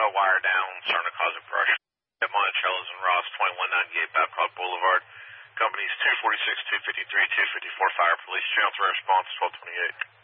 wire down, starting to cause a brush. At Monticello's and Ross, 2198 Babcock Boulevard. Companies 246, 253, 254 Fire Police. Channel 3 response 1228.